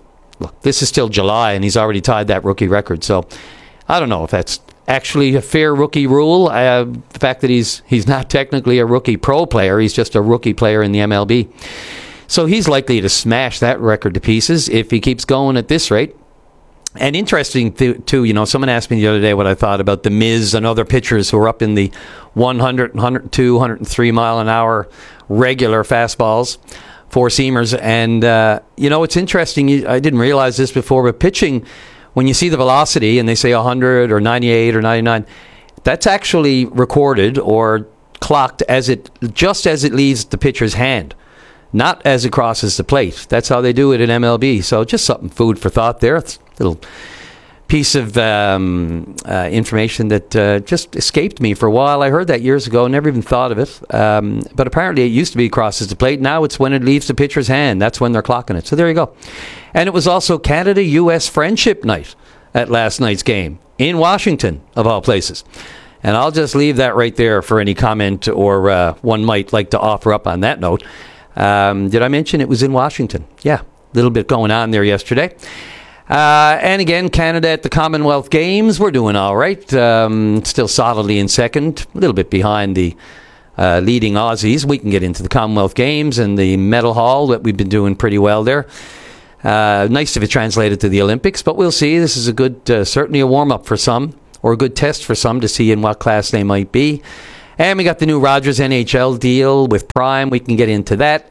Speaker 9: and he's already tied that rookie record. So I don't know if that's actually a fair rookie rule. The fact that he's not technically a rookie pro player, he's just a rookie player in the MLB. So he's likely to smash that record to pieces if he keeps going at this rate. And interesting, too, someone asked me the other day what I thought about the Miz and other pitchers who are up in the 100, 102, 103 mile an hour regular fastballs, four-seamers. And, it's interesting. I didn't realize this before, but pitching, when you see the velocity and they say 100 or 98 or 99, that's actually recorded or clocked just as it leaves the pitcher's hand, not as it crosses the plate. That's how they do it in MLB. So just food for thought there. It's a little piece of information that just escaped me for a while. I heard that years ago, never even thought of it. But apparently it used to be crosses the plate. Now it's when it leaves the pitcher's hand. That's when they're clocking it. So there you go. And it was also Canada-U.S. Friendship Night at last night's game in Washington, of all places. And I'll just leave that right there for any comment or one might like to offer up on that note. Did I mention it was in Washington? Yeah, a little bit going on there yesterday. And again, Canada at the Commonwealth Games, we're doing all right. Still solidly in second, a little bit behind the leading Aussies. We can get into the Commonwealth Games and the medal haul, that we've been doing pretty well there. Nice if it translated to the Olympics, but we'll see. This is a good, certainly a warm-up for some, or a good test for some to see in what class they might be. And we got the new Rogers NHL deal with Prime. We can get into that.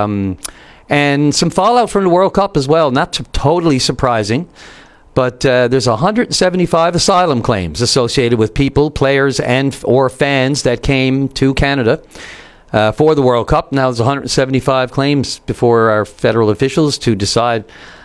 Speaker 9: And some fallout from the World Cup as well. Not totally surprising, but there's 175 asylum claims associated with people, players, and or fans that came to Canada for the World Cup. Now there's 175 claims before our federal officials to decide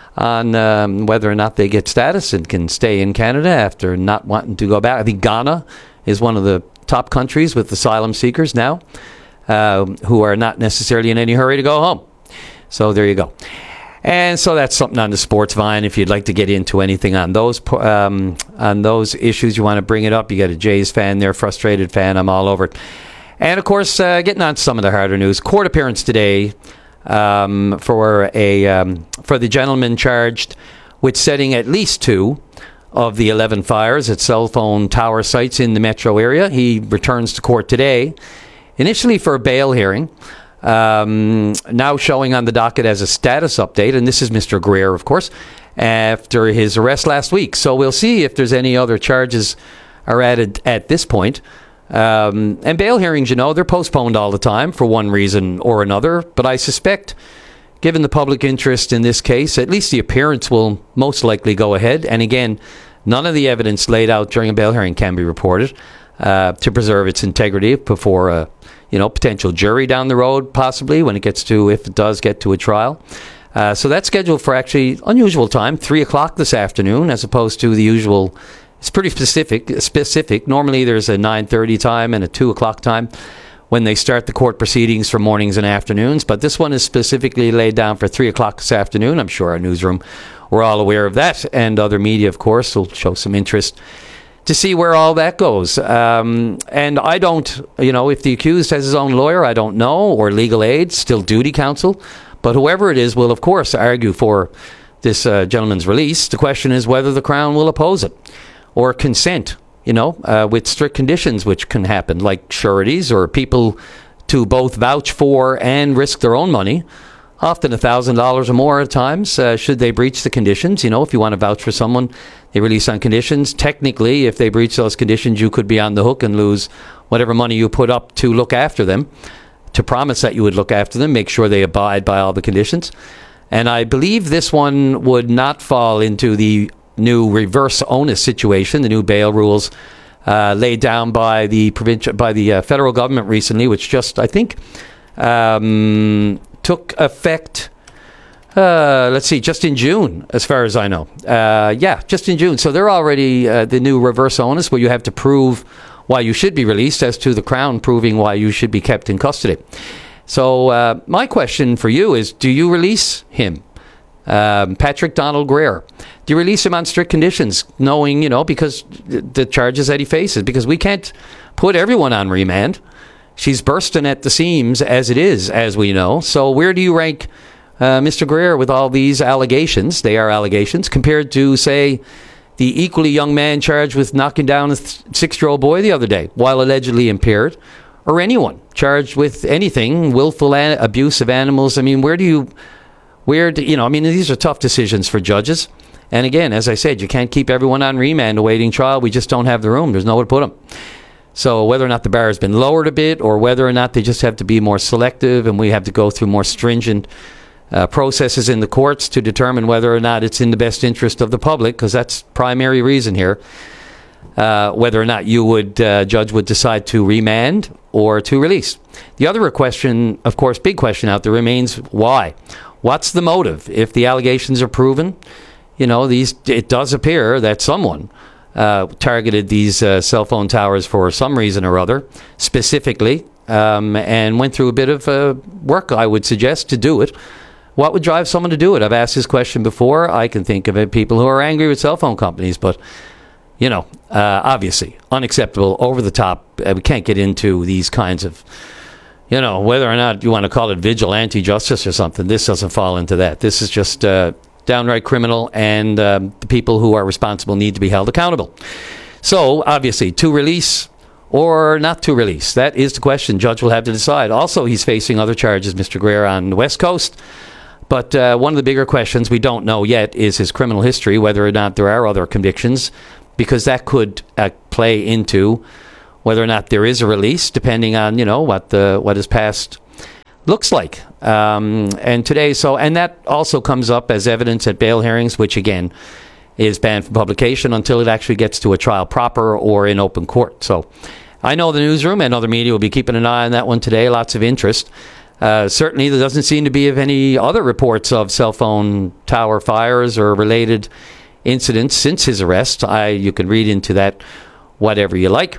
Speaker 9: on whether or not they get status and can stay in Canada after not wanting to go back. I think Ghana is one of the top countries with asylum seekers now who are not necessarily in any hurry to go home. So there you go. And so that's something on the Sports Vine. If you'd like to get into anything on those issues, you want to bring it up. You got a Jays fan there, frustrated fan. I'm all over it. And of course, getting on to some of the harder news. Court appearance today for the gentleman charged with setting at least 2 of the 11 fires at cell phone tower sites in the metro area. He returns to court today, initially for a bail hearing. Now showing on the docket as a status update, and this is Mr. Greer, of course, after his arrest last week. So we'll see if there's any other charges are added at this point. And bail hearings, they're postponed all the time for one reason or another. But I suspect, given the public interest in this case, at least the appearance will most likely go ahead. And again, none of the evidence laid out during a bail hearing can be reported to preserve its integrity before a potential jury down the road, possibly, if it does get to a trial. So that's scheduled for actually unusual time, 3 o'clock this afternoon, as opposed to the usual. It's pretty specific. Normally there's a 9:30 time and a 2 o'clock time when they start the court proceedings for mornings and afternoons. But this one is specifically laid down for 3 o'clock this afternoon. I'm sure our newsroom, we're all aware of that. And other media, of course, will show some interest to see where all that goes. And I don't, if the accused has his own lawyer, I don't know, or legal aid, still duty counsel. But whoever it is will, of course, argue for this gentleman's release. The question is whether the Crown will oppose it or consent, with strict conditions, which can happen, like sureties or people to both vouch for and risk their own money, often $1,000 or more at times, should they breach the conditions. If you want to vouch for someone, they release on conditions. Technically, if they breach those conditions, you could be on the hook and lose whatever money you put up to look after them, to promise that you would look after them, make sure they abide by all the conditions. And I believe this one would not fall into the new reverse onus situation, the new bail rules laid down by the federal government recently, which just, I think, took effect, just in June, as far as I know. Just in June. So they're already the new reverse onus, where you have to prove why you should be released, as to the Crown proving why you should be kept in custody. So my question for you is, do you release him? Patrick Donald Greer. Do you release him on strict conditions, knowing, because the charges that he faces? Because we can't put everyone on remand. She's bursting at the seams as it is, as we know. So where do you rank Mr. Greer with all these allegations? They are allegations, compared to, say, the equally young man charged with knocking down a 6-year-old boy the other day while allegedly impaired, or anyone charged with anything, willful abuse of animals. I mean, these are tough decisions for judges. And again, as I said, you can't keep everyone on remand awaiting trial. We just don't have the room. There's nowhere to put them. So whether or not the bar has been lowered a bit, or whether or not they just have to be more selective and we have to go through more stringent processes in the courts to determine whether or not it's in the best interest of the public, because that's primary reason here, whether or not judge would decide to remand or to release. The other question, of course, big question out there remains, why? What's the motive? If the allegations are proven, it does appear that someone targeted these cell phone towers for some reason or other, specifically, and went through a bit of work, I would suggest, to do it. What would drive someone to do it? I've asked this question before. I can think of people who are angry with cell phone companies, but, obviously, unacceptable, over the top. We can't get into these kinds of, whether or not you want to call it vigilante justice or something. This doesn't fall into that. This is just downright criminal, and the people who are responsible need to be held accountable. So, obviously, to release or not to release, that is the question. Judge will have to decide. Also, he's facing other charges, Mr. Greer, on the West Coast. But one of the bigger questions we don't know yet is his criminal history, whether or not there are other convictions, because that could play into whether or not there is a release, depending on, what his past looks like. And that also comes up as evidence at bail hearings, which, again, is banned from publication until it actually gets to a trial proper or in open court. So I know the newsroom and other media will be keeping an eye on that one today. Lots of interest. Certainly, there doesn't seem to be of any other reports of cell phone tower fires or related incidents since his arrest. You can read into that whatever you like.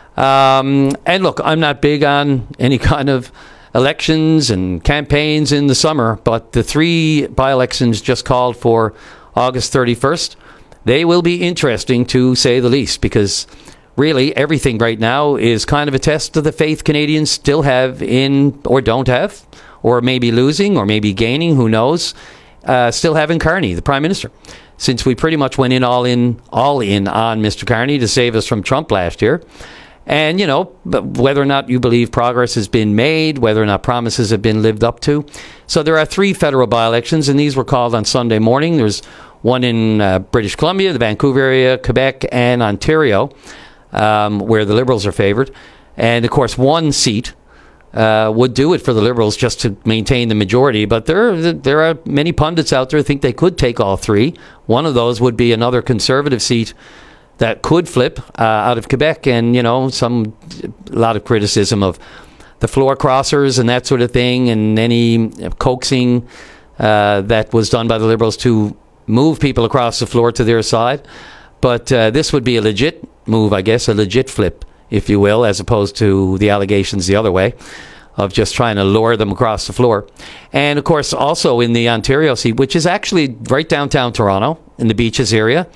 Speaker 9: And look, I'm not big on any kind of elections and campaigns in the summer, but the 3 by-elections just called for August 31st, they will be interesting to say the least, because really, everything right now is kind of a test of the faith Canadians still have in, or don't have, or maybe losing, or maybe gaining, who knows, still have in Carney, the Prime Minister. Since we pretty much went all in on Mr. Carney to save us from Trump last year. And, whether or not you believe progress has been made, whether or not promises have been lived up to. So there are 3 federal by-elections, and these were called on Sunday morning. There's one in British Columbia, the Vancouver area, Quebec, and Ontario, where the Liberals are favoured. And, of course, one seat would do it for the Liberals just to maintain the majority. But there are many pundits out there who think they could take all 3. One of those would be another Conservative seat that could flip out of Quebec. And, a lot of criticism of the floor crossers and that sort of thing, and any coaxing that was done by the Liberals to move people across the floor to their side. But this would be a legit move, I guess, a legit flip, if you will, as opposed to the allegations the other way of just trying to lure them across the floor. And, of course, also in the Ontario seat, which is actually right downtown Toronto, in the Beaches area,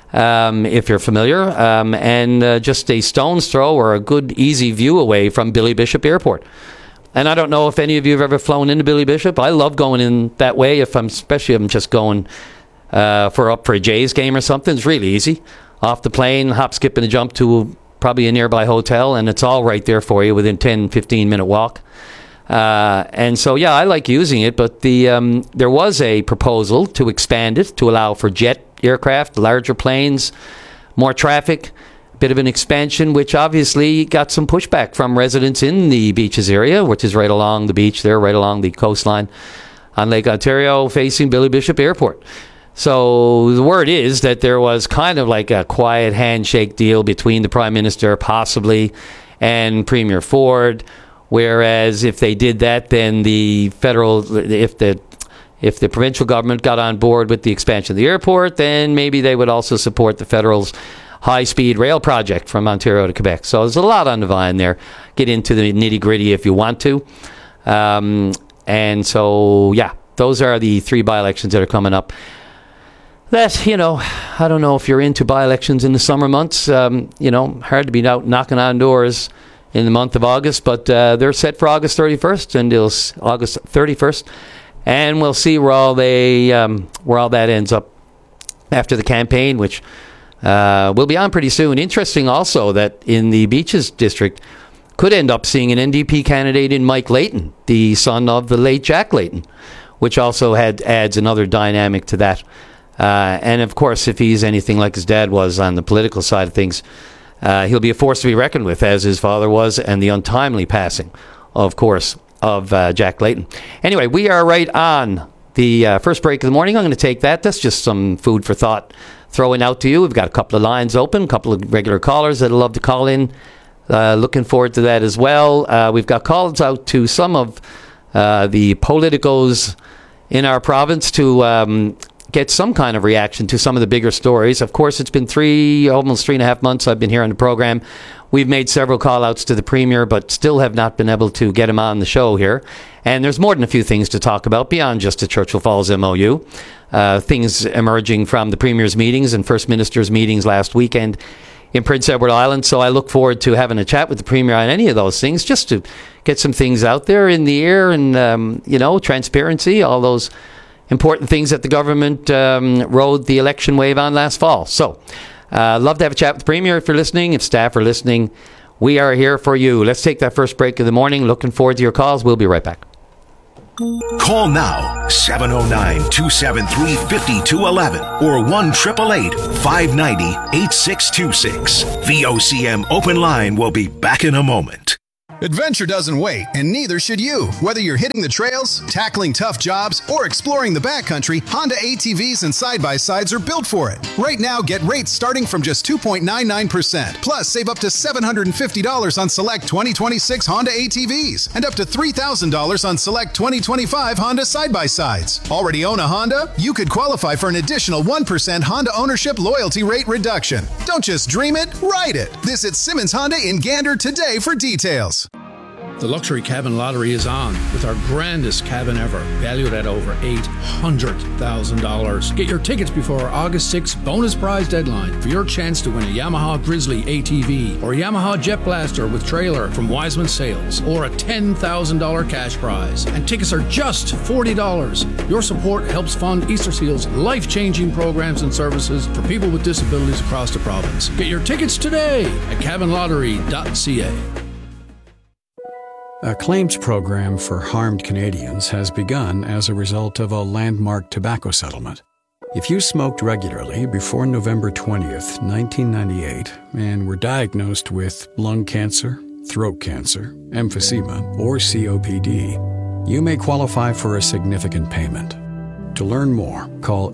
Speaker 9: if you're familiar, and just a stone's throw or a good, easy view away from Billy Bishop Airport. And I don't know if any of you have ever flown into Billy Bishop. I love going in that way, especially if I'm just going for a Jays game or something. It's really easy. Off the plane, hop, skip, and a jump to probably a nearby hotel, and it's all right there for you within 10, 15-minute walk. And so, yeah, I like using it, but there was a proposal to expand it to allow for jet aircraft, larger planes, more traffic, a bit of an expansion, which obviously got some pushback from residents in the Beaches area, which is right along the beach there, right along the coastline on Lake Ontario, facing Billy Bishop Airport. So the word is that there was kind of like a quiet handshake deal between the Prime Minister, possibly, and Premier Ford, whereas if they did that, then if the provincial government got on board with the expansion of the airport, then maybe they would also support the federal's high-speed rail project from Ontario to Quebec. So there's a lot on the vine there. Get into the nitty-gritty if you want to. And so, yeah, those are the 3 by-elections that are coming up. That, I don't know if you're into by-elections in the summer months. Hard to be out knocking on doors in the month of August, but they're set for August 31st until August 31st. And we'll see where all that ends up after the campaign, which will be on pretty soon. Interesting also that in the Beaches district could end up seeing an NDP candidate in Mike Layton, the son of the late Jack Layton, which also adds another dynamic to that. And, of course, if he's anything like his dad was on the political side of things, he'll be a force to be reckoned with, as his father was, and the untimely passing, of course, of Jack Layton. Anyway, we are right on the first break of the morning. I'm going to take that. That's just some food for thought throwing out to you. We've got a couple of lines open, a couple of regular callers that would love to call in. Looking forward to that as well. We've got calls out to some of the politicos in our province to get some kind of reaction to some of the bigger stories. Of course, it's been almost 3.5 months I've been here on the program. We've made several call-outs to the Premier, but still have not been able to get him on the show here. And there's more than a few things to talk about beyond just the Churchill Falls MOU. Things emerging from the Premier's meetings and First Minister's meetings last weekend in Prince Edward Island. So I look forward to having a chat with the Premier on any of those things, just to get some things out there in the air and, transparency, all those important things that the government rode the election wave on last fall. So love to have a chat with the Premier if you're listening, if staff are listening. We are here for you. Let's take that first break of the morning. Looking forward to your calls. We'll be right back.
Speaker 6: Call now, 709-273-5211 or 1-888-590-8626. VOCM Open Line will be back in a moment.
Speaker 12: Adventure doesn't wait, and neither should you. Whether you're hitting the trails, tackling tough jobs, or exploring the backcountry, Honda ATVs and side-by-sides are built for it. Right now, get rates starting from just 2.99%. Plus, save up to $750 on select 2026 Honda ATVs and up to $3,000 on select 2025 Honda side-by-sides. Already own a Honda? You could qualify for an additional 1% Honda ownership loyalty rate reduction. Don't just dream it, ride it. Visit Simmons Honda in Gander today for details.
Speaker 13: The Luxury Cabin Lottery is on with our grandest cabin ever, valued at over $800,000. Get your tickets before our August 6th bonus prize deadline for your chance to win a Yamaha Grizzly ATV or a Yamaha Jet Blaster with trailer from Wiseman Sales or a $10,000 cash prize. And tickets are just $40. Your support helps fund Easter Seal's life-changing programs and services for people with disabilities across the province. Get your tickets today at cabinlottery.ca.
Speaker 14: A claims program for harmed Canadians has begun as a result of a landmark tobacco settlement. If you smoked regularly before November 20th, 1998, and were diagnosed with lung cancer, throat cancer, emphysema, or COPD, you may qualify for a significant payment. To learn more, call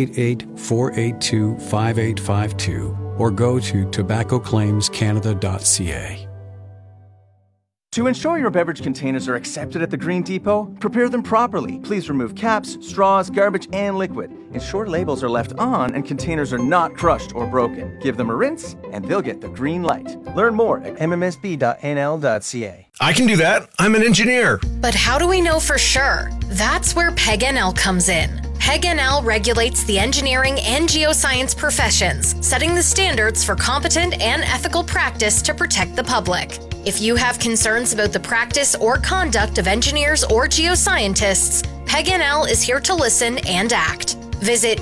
Speaker 14: 888-482-5852 or go to tobaccoclaimscanada.ca.
Speaker 18: To ensure your beverage containers are accepted at the Green Depot, prepare them properly. Please remove caps, straws, garbage, and liquid. Ensure labels are left on and containers are not crushed or broken. Give them a rinse, and they'll get the green light. Learn more at mmsb.nl.ca.
Speaker 8: I can do that. I'm an engineer.
Speaker 24: But how do we know for sure? That's where PEG-NL comes in. PEG-NL regulates the engineering and geoscience professions, setting the standards for competent and ethical practice to protect the public. If you have concerns about the practice or conduct of engineers or geoscientists, PEG-NL is here to listen and act. Visit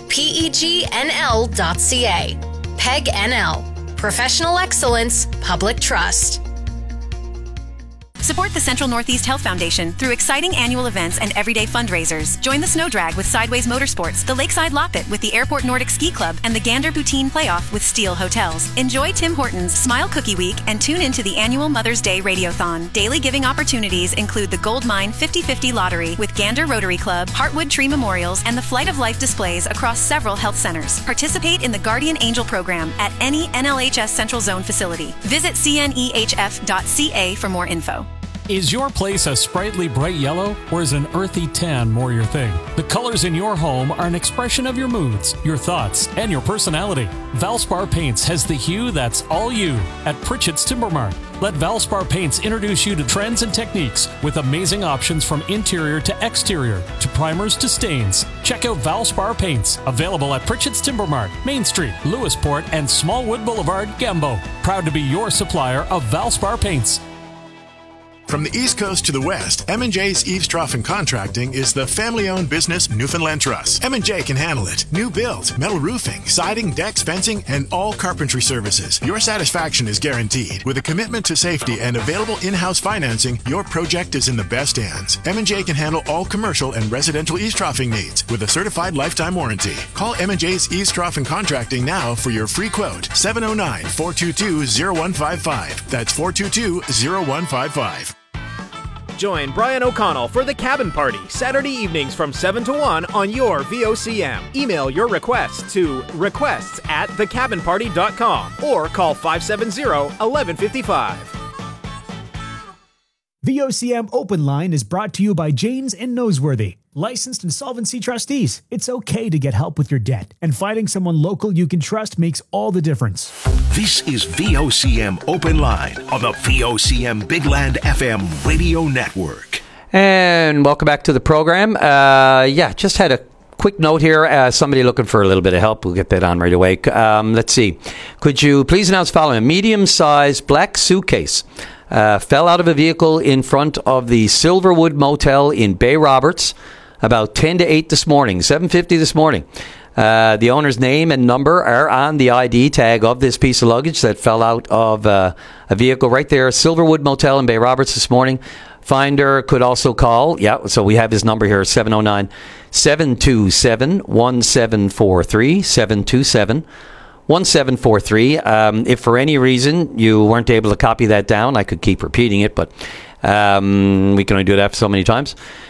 Speaker 24: pegnl.ca. PEG-NL. Professional excellence, public trust.
Speaker 20: Support the Central Northeast Health Foundation through exciting annual events and everyday fundraisers. Join the Snow Drag with Sideways Motorsports, the Lakeside Loppet with the Airport Nordic Ski Club, and the Gander Poutine Playoff with Steel Hotels. Enjoy Tim Hortons Smile Cookie Week and tune into the annual Mother's Day Radiothon. Daily giving opportunities include the Gold Mine 50/50 Lottery with Gander Rotary Club, Heartwood Tree Memorials, and the Flight of Life displays across several health centers. Participate in the Guardian Angel program at any NLHS Central Zone facility. Visit cnehf.ca for more info.
Speaker 15: Is your place a sprightly bright yellow, or is an earthy tan more your thing? The colors in your home are an expression of your moods, your thoughts, and your personality. Valspar Paints has the hue that's all you at Pritchett's Timber Mart. Let Valspar Paints introduce you to trends and techniques with amazing options from interior to exterior, to primers to stains. Check out Valspar Paints, available at Pritchett's Timber Mart, Main Street, Lewisport, and Smallwood Boulevard, Gambo. Proud to be your supplier of Valspar Paints.
Speaker 8: From the East Coast to the West, M&J's Eaves Trough and Contracting is the family-owned business Newfoundland Trust. M&J can handle it. New build, metal roofing, siding, decks, fencing, and all carpentry services. Your satisfaction is guaranteed. With a commitment to safety and available in-house financing, your project is in the best hands. M&J can handle all commercial and residential eaves troughing needs with a certified lifetime warranty. Call M&J's Eaves Trough and Contracting now for your free quote. 709-422-0155. That's 422-0155.
Speaker 25: Join Brian O'Connell for The Cabin Party, Saturday evenings from 7 to 1 on your VOCM. Email your requests to requests@thecabinparty.com or call 570-1155.
Speaker 11: VOCM Open Line is brought to you by Janes and Noseworthy, licensed insolvency trustees. It's okay to get help with your debt, and finding someone local you can trust makes all the difference.
Speaker 6: This is VOCM Open Line on the VOCM Big Land FM radio network.
Speaker 9: And welcome back to the program. Just had a quick note here. Somebody looking for a little bit of help. We'll get that on right away. Let's see. Could you please announce following? A medium-sized black suitcase fell out of a vehicle in front of the Silverwood Motel in Bay Roberts about 10 to 8 this morning, 7:50 this morning. The owner's name and number are on the ID tag of this piece of luggage that fell out of a vehicle right there, Silverwood Motel in Bay Roberts this morning. Finder could also call. Yeah, so we have his number here, 709-727-1743, 727-1743. If for any reason you weren't able to copy that down, I could keep repeating it, but we can only do that so many times.